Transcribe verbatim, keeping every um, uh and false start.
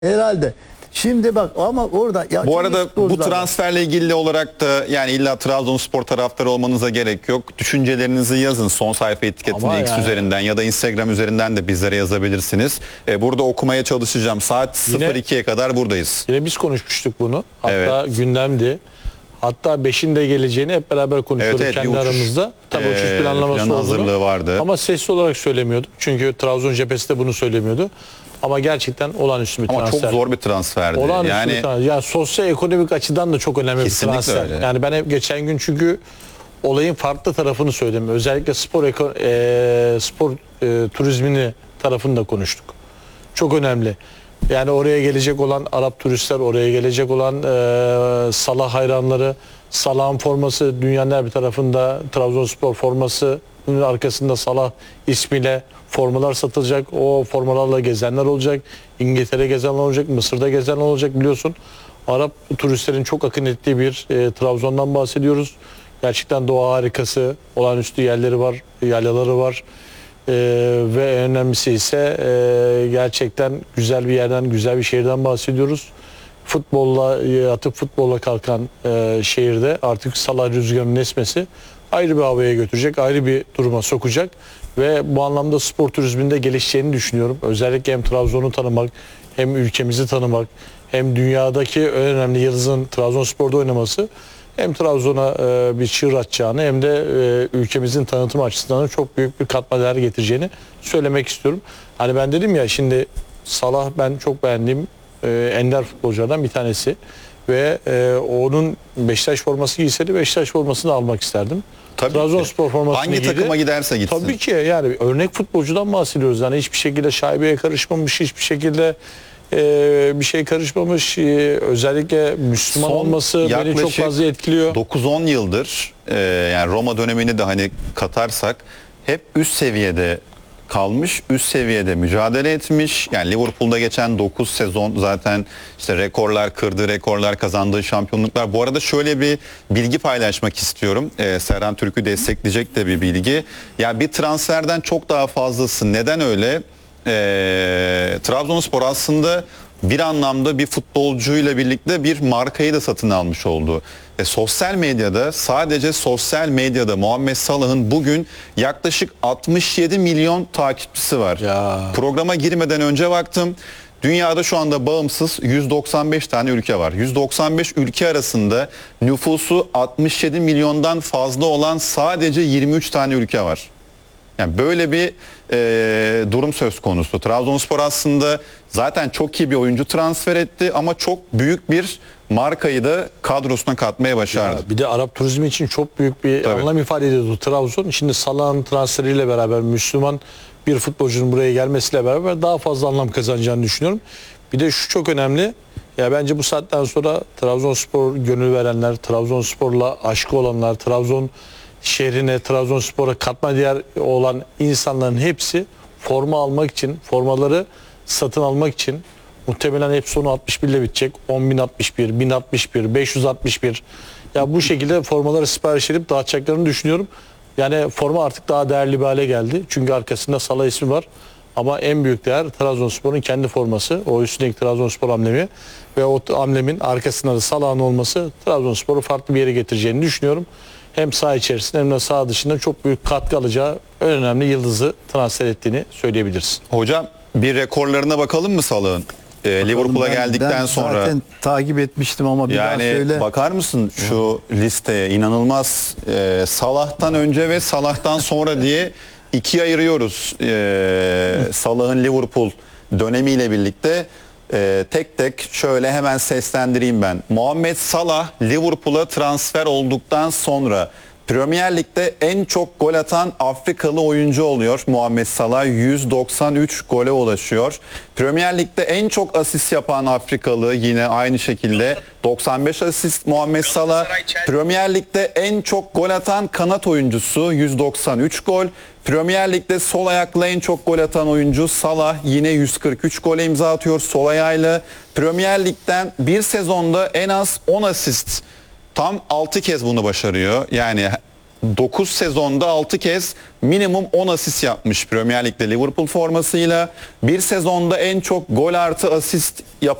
Herhalde. Şimdi bak ama orada... Ya bu arada bu da transferle ilgili olarak da yani illa Trabzonspor taraftarı olmanıza gerek yok. Düşüncelerinizi yazın son sayfa etiketinde X yani. üzerinden ya da Instagram üzerinden de bizlere yazabilirsiniz. Ee, burada okumaya çalışacağım. Saat sıfır ikiye kadar buradayız. Yine biz konuşmuştuk bunu. Hatta Evet. gündemdi. Hatta beşin de geleceğini hep beraber konuşuyorduk Evet, evet, kendi bir uçuş, aramızda. Tabii ee, uçuş planlaması plan hazırlığı olduğunu. vardı. Ama sesli olarak söylemiyorduk. Çünkü Trabzon cephesi de bunu söylemiyordu. Ama gerçekten olağanüstü bir Ama transfer. çok zor bir transferdi. Olağanüstü yani bir transfer. Yani sosyal ekonomik açıdan da çok önemli bir Kesinlikle transfer. öyle. Yani ben hep geçen gün çünkü olayın farklı tarafını söyledim. Özellikle spor eko, e, spor e, turizmini tarafını da konuştuk. Çok önemli. Yani oraya gelecek olan Arap turistler, oraya gelecek olan e, Salah hayranları, Salah'ın forması dünyanın her bir tarafında, Trabzonspor forması, bunun arkasında Salah ismiyle formalar satılacak. O formalarla gezenler olacak. İngiltere gezenler olacak, Mısır'da gezenler olacak, biliyorsun. Arap turistlerin çok akın ettiği bir e, Trabzon'dan bahsediyoruz. Gerçekten doğa harikası, olağanüstü yerleri var, yaylaları var. Ee, ve en önemlisi ise e, gerçekten güzel bir yerden, güzel bir şehirden bahsediyoruz. Futbolla yatıp futbolla kalkan e, şehirde artık Salah rüzgarının esmesi ayrı bir havaya götürecek, ayrı bir duruma sokacak ve bu anlamda spor turizminde gelişeceğini düşünüyorum. Özellikle hem Trabzon'u tanımak, hem ülkemizi tanımak, hem dünyadaki en önemli yıldızın Trabzonspor'da oynaması hem Trabzon'a e, bir çığır açacağını hem de e, ülkemizin tanıtım açısından çok büyük bir katma değer getireceğini söylemek istiyorum. Hani ben dedim ya, şimdi Salah ben çok beğendiğim e, ender futbolculardan bir tanesi ve e, onun Beşiktaş forması giyseydi Beşiktaş formasını almak isterdim. Tabii Trabzonspor ki. formasını Hangi giydi. takıma giderse gitsin. Tabii ki, yani örnek futbolcudan bahsediyoruz. Yani hiçbir şekilde şaibeye karışmamış, hiçbir şekilde Ee, bir şey karışmamış. Ee, özellikle Müslüman Son olması beni çok fazla etkiliyor. dokuz on yıldır e, yani Roma dönemini de hani katarsak hep üst seviyede kalmış, üst seviyede mücadele etmiş. Yani Liverpool'da geçen dokuz sezon zaten işte rekorlar kırdı, rekorlar kazandığı şampiyonluklar. Bu arada şöyle bir bilgi paylaşmak istiyorum. Ee, Serhan Türk'ü destekleyecek de bir bilgi. Ya yani bir transferden çok daha fazlası. Neden öyle? Ee, Trabzonspor aslında bir anlamda bir futbolcuyla birlikte bir markayı da satın almış oldu. Ve sosyal medyada, sadece sosyal medyada Muhammed Salah'ın bugün yaklaşık altmış yedi milyon takipçisi var. Ya. Programa girmeden önce baktım. Dünyada şu anda bağımsız yüz doksan beş tane ülke var. yüz doksan beş ülke arasında nüfusu altmış yedi milyondan fazla olan sadece yirmi üç tane ülke var. Yani böyle bir e, durum söz konusu. Trabzonspor aslında zaten çok iyi bir oyuncu transfer etti ama çok büyük bir markayı da kadrosuna katmaya başardı. Ya bir de Arap turizmi için çok büyük bir Tabii. anlam ifade ediyordu Trabzon. Şimdi Salah'ın transferiyle beraber Müslüman bir futbolcunun buraya gelmesiyle beraber daha fazla anlam kazanacağını düşünüyorum. Bir de şu çok önemli. Ya bence bu saatten sonra Trabzonspor gönül verenler, Trabzonspor'la aşkı olanlar, Trabzon şehrine, Trabzonspor'a katma değer olan insanların hepsi forma almak için, formaları satın almak için, muhtemelen hep sonu altmış bir ile bitecek. on bin altmış bir, bin altmış bir, beş yüz altmış bir. Ya bu şekilde formaları sipariş edip dağıtacaklarını düşünüyorum. Yani forma artık daha değerli bir hale geldi. Çünkü arkasında Salah ismi var. Ama en büyük değer Trabzonspor'un kendi forması. O üstündeki Trabzonspor amblemi ve o amblemin arkasında da Salah'ın olması Trabzonspor'u farklı bir yere getireceğini düşünüyorum. Hem saha içerisinde hem de saha dışında çok büyük katkı alacağı en önemli yıldızı transfer ettiğini söyleyebiliriz. Hocam bir rekorlarına bakalım mı Salah'ın? Ee, Liverpool'a ben- geldikten ben sonra. zaten takip etmiştim ama bir daha Yani söyle. bakar mısın şu listeye, inanılmaz. Ee, Salah'tan önce ve Salah'tan sonra diye ikiye ayırıyoruz. Ee, Salah'ın Liverpool dönemiyle birlikte e, tek tek şöyle hemen seslendireyim ben. Muhammed Salah Liverpool'a transfer olduktan sonra Premier Lig'de en çok gol atan Afrikalı oyuncu oluyor. Muhammed Salah yüz doksan üç gole ulaşıyor. Premier Lig'de en çok asist yapan Afrikalı yine aynı şekilde doksan beş asist Muhammed Salah. Premier Lig'de en çok gol atan kanat oyuncusu yüz doksan üç gol. Premier Lig'de sol ayakla en çok gol atan oyuncu Salah yine yüz kırk üç gole imza atıyor sol ayağıyla. Premier Lig'den bir sezonda en az on asist, tam altı kez bunu başarıyor. Yani dokuz sezonda altı kez minimum on asist yapmış Premier Lig'de Liverpool formasıyla. Bir sezonda en çok gol artı asist yapan